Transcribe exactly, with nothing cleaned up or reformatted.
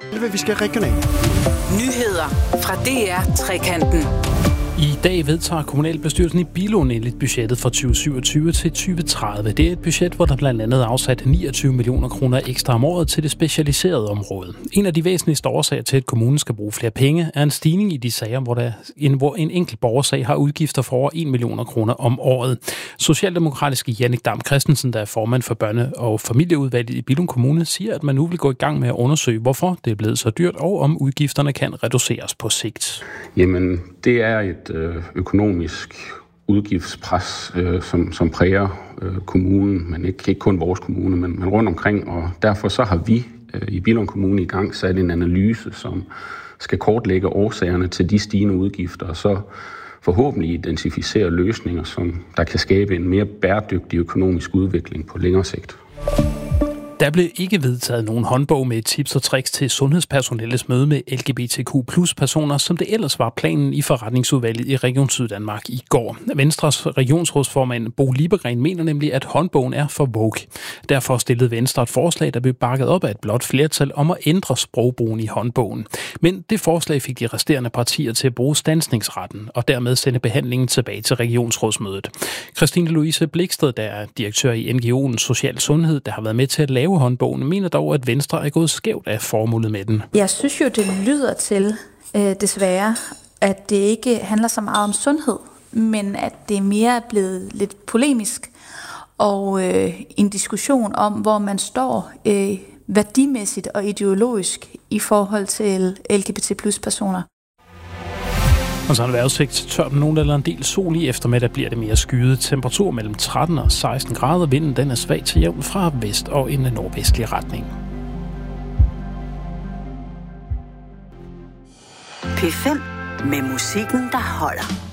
Det vil vi skal regionalt. Nyheder fra D R Trekanten. I dag vedtager kommunalbestyrelsen i Billund endeligt budgettet fra tyve syvogtyve til tyve tredive. Det er et budget, hvor der blandt andet er afsat niogtyve millioner kroner ekstra om året til det specialiserede område. En af de væsentligste årsager til, at kommunen skal bruge flere penge, er en stigning i de sager, hvor, der en, hvor en enkelt borgersag har udgifter for over en million kroner om året. Socialdemokratiske Jannik Dam Christensen, der er formand for børne- og familieudvalget i Billund Kommune, siger, at man nu vil gå i gang med at undersøge, hvorfor det er blevet så dyrt, og om udgifterne kan reduceres på sigt. Jamen, det er et økonomisk udgiftspres, øh, som, som præger øh, kommunen, men ikke, ikke kun vores kommune, men, men rundt omkring. Og derfor så har vi øh, i Billund Kommune i gang sat en analyse, som skal kortlægge årsagerne til de stigende udgifter, og så forhåbentlig identificere løsninger, som der kan skabe en mere bæredygtig økonomisk udvikling på længere sigt. Der blev ikke vedtaget nogen håndbog med tips og tricks til sundhedspersonelles møde med L G B T Q plus personer, som det ellers var planen i forretningsudvalget i Region Syddanmark i går. Venstres regionsrådsformand Bo Liebergren mener nemlig, at håndbogen er for woke. Derfor stillede Venstre et forslag, der blev bakket op af et blot flertal om at ændre sprogbrugen i håndbogen. Men det forslag fik de resterende partier til at bruge standsningsretten og dermed sende behandlingen tilbage til regionsrådsmødet. Christine Louise Bliksted, der er direktør i N G O'en Social Sundhed, der har været med til at lave håndbogen, mener dog, at Venstre er gået skævt af formålet med den. Jeg synes jo, det lyder til, øh, desværre, at det ikke handler så meget om sundhed, men at det mere er blevet lidt polemisk og øh, en diskussion om, hvor man står øh, værdimæssigt og ideologisk i forhold til L G B T plus personer. Og så har det vejrudsigt tørt med nogen eller en del sol. I eftermiddag bliver det mere skyet. Temperatur mellem tretten og seksten grader. Vinden den er svag til jævn fra vest og en nordvestlig retning. P fem med musikken, der holder.